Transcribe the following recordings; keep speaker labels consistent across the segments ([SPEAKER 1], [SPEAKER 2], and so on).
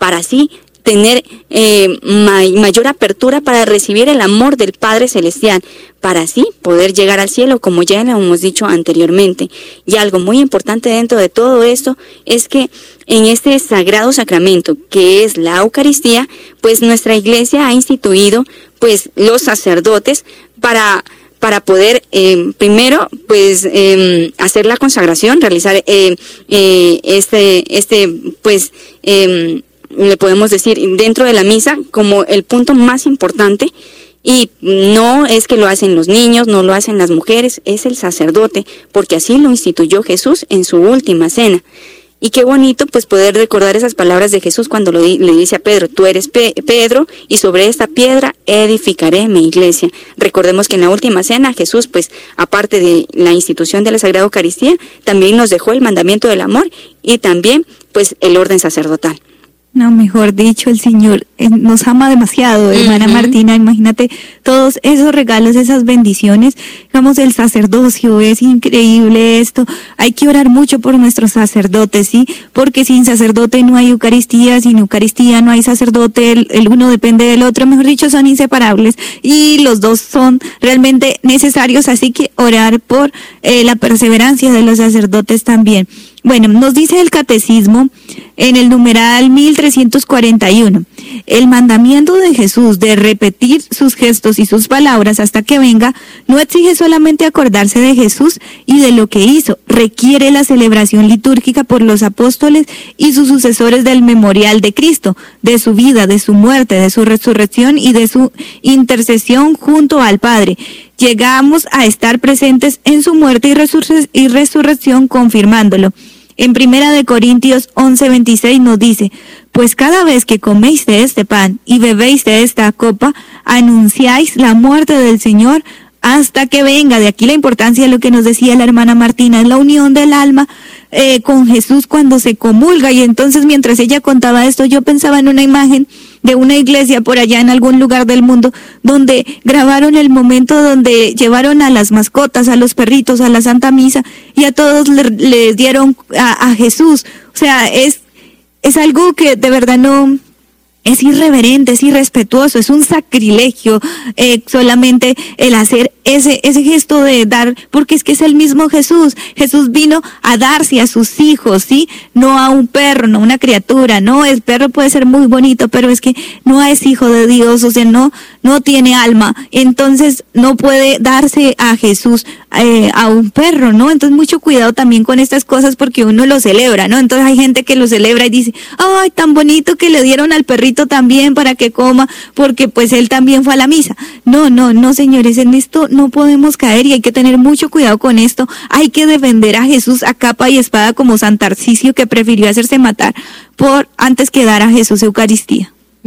[SPEAKER 1] para así tener mayor apertura para recibir el amor del Padre Celestial, para así poder llegar al cielo, como ya lo hemos dicho anteriormente. Y algo muy importante dentro de todo esto es que en este sagrado sacramento, que es la Eucaristía, pues nuestra Iglesia ha instituido pues los sacerdotes para poder primero pues hacer la consagración, realizar le podemos decir dentro de la misa como el punto más importante. Y no es que lo hacen los niños, no lo hacen las mujeres, es el sacerdote, porque así lo instituyó Jesús en su última cena. Y qué bonito pues poder recordar esas palabras de Jesús cuando le dice a Pedro: tú eres Pedro, y sobre esta piedra edificaré mi iglesia. Recordemos que en la última cena Jesús, pues aparte de la institución de la Sagrada Eucaristía, también nos dejó el mandamiento del amor y también pues el orden sacerdotal.
[SPEAKER 2] No, mejor dicho, el Señor nos ama demasiado, hermana Martina. Imagínate todos esos regalos, esas bendiciones. Digamos, el sacerdocio, es increíble esto. Hay que orar mucho por nuestros sacerdotes, ¿sí? Porque sin sacerdote no hay Eucaristía, sin Eucaristía no hay sacerdote, el uno depende del otro, mejor dicho, son inseparables. Y los dos son realmente necesarios, así que orar por la perseverancia de los sacerdotes también. Bueno, nos dice el Catecismo en el numeral 1341, el mandamiento de Jesús de repetir sus gestos y sus palabras hasta que venga no exige solamente acordarse de Jesús y de lo que hizo, requiere la celebración litúrgica por los apóstoles y sus sucesores del memorial de Cristo, de su vida, de su muerte, de su resurrección y de su intercesión junto al Padre. Llegamos a estar presentes en su muerte y resurrección confirmándolo. En 1 Corintios 11:26 nos dice: pues cada vez que coméis de este pan y bebéis de esta copa, anunciáis la muerte del Señor hasta que venga. De aquí la importancia de lo que nos decía la hermana Martina, es la unión del alma con Jesús cuando se comulga. Y entonces, mientras ella contaba esto, yo pensaba en una imagen de una iglesia por allá en algún lugar del mundo, donde grabaron el momento donde llevaron a las mascotas, a los perritos, a la Santa Misa, y a todos les dieron a Jesús. O sea, es algo que de verdad no... Es irreverente, es irrespetuoso, es un sacrilegio solamente el hacer ese gesto de dar, porque es que es el mismo Jesús. Jesús vino a darse a sus hijos, ¿sí? No a un perro, no a una criatura, no, el perro puede ser muy bonito, pero es que no es hijo de Dios, o sea, no tiene alma, entonces no puede darse a Jesús a un perro, ¿no? Entonces mucho cuidado también con estas cosas porque uno lo celebra, ¿no? Entonces hay gente que lo celebra y dice: ay, tan bonito que le dieron al perrito también para que coma, porque pues él también fue a la misa. No, señores, en esto no podemos caer y hay que tener mucho cuidado con esto. Hay que defender a Jesús a capa y espada, como San Tarcisio, que prefirió hacerse matar antes que dar a Jesús Eucaristía.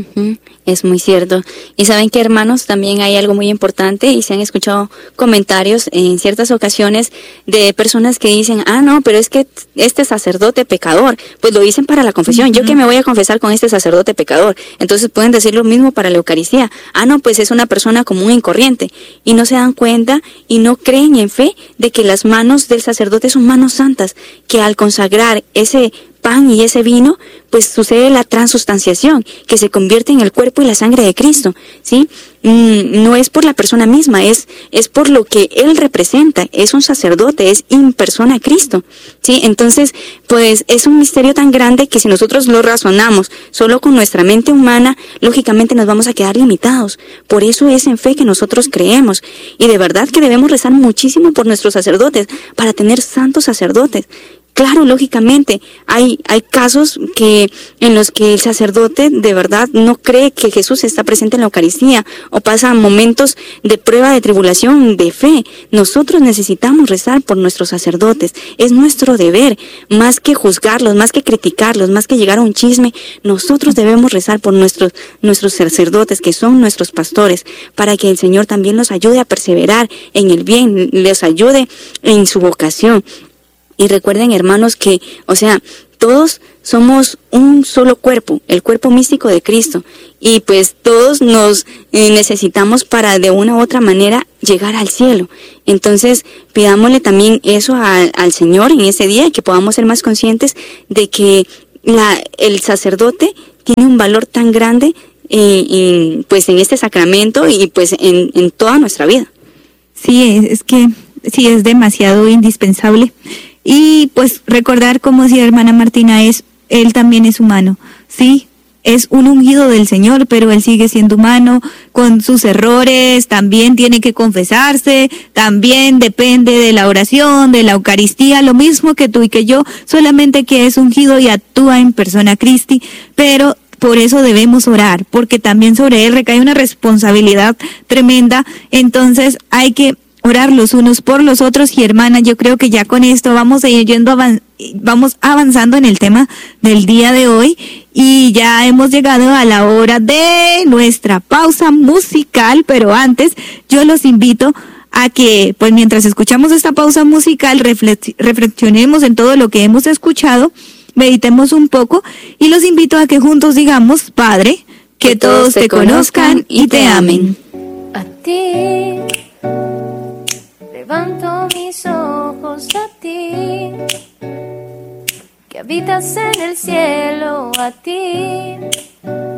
[SPEAKER 1] Es muy cierto. Y saben que, hermanos, también hay algo muy importante, y se han escuchado comentarios en ciertas ocasiones de personas que dicen: no, pero es que este sacerdote pecador, pues lo dicen para la confesión. Yo que me voy a confesar con este sacerdote pecador. Entonces pueden decir lo mismo para la Eucaristía. No, pues es una persona común y corriente. Y no se dan cuenta y no creen en fe de que las manos del sacerdote son manos santas, que al consagrar ese pan y ese vino, pues sucede la transustanciación, que se convierte en el cuerpo y la sangre de Cristo, ¿sí? No es por la persona misma, es por lo que Él representa, es un sacerdote, es in persona Cristo, ¿sí? Entonces, pues es un misterio tan grande que si nosotros lo razonamos solo con nuestra mente humana, lógicamente nos vamos a quedar limitados. Por eso es en fe que nosotros creemos, y de verdad que debemos rezar muchísimo por nuestros sacerdotes, para tener santos sacerdotes. Claro, lógicamente, hay casos en los que el sacerdote de verdad no cree que Jesús está presente en la Eucaristía, o pasa momentos de prueba, de tribulación, de fe. Nosotros necesitamos rezar por nuestros sacerdotes, es nuestro deber, más que juzgarlos, más que criticarlos, más que llegar a un chisme. Nosotros debemos rezar por nuestros sacerdotes, que son nuestros pastores, para que el Señor también los ayude a perseverar en el bien, les ayude en su vocación. Y recuerden, hermanos, que, todos somos un solo cuerpo, el cuerpo místico de Cristo, y pues todos nos necesitamos para de una u otra manera llegar al cielo. Entonces pidámosle también eso al Señor en ese día, y que podamos ser más conscientes de que el sacerdote tiene un valor tan grande pues en este sacramento y pues en toda nuestra vida.
[SPEAKER 2] Sí, es que sí es demasiado indispensable. Y pues recordar, como decía hermana Martina, él también es humano, ¿sí? Es un ungido del Señor, pero él sigue siendo humano, con sus errores, también tiene que confesarse, también depende de la oración, de la Eucaristía, lo mismo que tú y que yo, solamente que es ungido y actúa en persona Christi, pero por eso debemos orar, porque también sobre él recae una responsabilidad tremenda, entonces hay que orar los unos por los otros. Y hermana, yo creo que ya con esto vamos a ir vamos avanzando en el tema del día de hoy y ya hemos llegado a la hora de nuestra pausa musical, pero antes yo los invito a que, pues mientras escuchamos esta pausa musical, reflexionemos en todo lo que hemos escuchado, meditemos un poco y los invito a que juntos digamos: Padre, que todos te conozcan y te amen.
[SPEAKER 3] A ti levanto mis ojos, a ti que habitas en el cielo, a ti